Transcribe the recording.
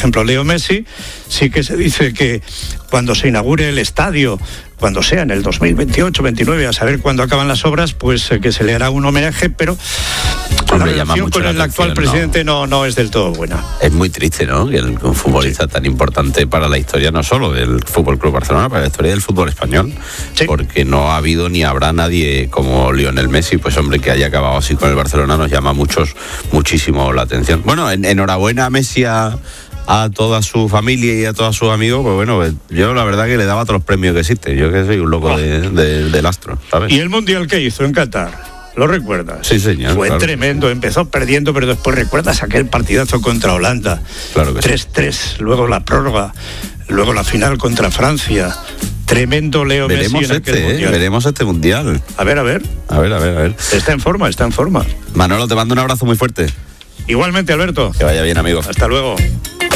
ejemplo, Leo Messi, sí que se dice que cuando se inaugure el estadio, cuando sea en el 2028, 29, a saber cuándo acaban las obras, pues que se le hará un homenaje, pero la relación con el actual presidente no es del todo buena. Es muy triste, ¿no?, que un futbolista tan importante para la historia, no solo del Fútbol Club Barcelona, para la historia del fútbol español, porque no ha habido ni habrá nadie como Lionel Messi, pues hombre, que haya acabado así con el Barcelona nos llama muchísimo la atención. Bueno, enhorabuena a Messi, a toda su familia y a todos sus amigos. Pues bueno, yo la verdad que le daba todos los premios que existen. Yo que soy un loco del astro, ¿sabes? ¿Y el Mundial que hizo en Qatar? ¿Lo recuerdas? Sí, señor. Fue tremendo, empezó perdiendo, pero después recuerdas aquel partidazo contra Holanda. Claro que 3-3, sí. Luego la prórroga, luego la final contra Francia. Tremendo Leo Messi en aquel Mundial. Veremos este Mundial. A ver. Está en forma. Manolo, te mando un abrazo muy fuerte. Igualmente, Alberto. Que vaya bien, amigo. Hasta luego.